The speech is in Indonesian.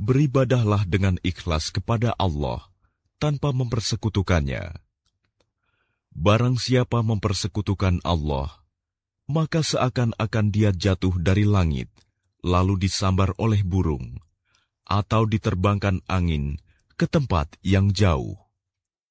beribadahlah dengan ikhlas kepada Allah tanpa mempersekutukannya. Barang siapa mempersekutukan Allah, maka seakan-akan dia jatuh dari langit, lalu disambar oleh burung, atau diterbangkan angin ke tempat yang jauh.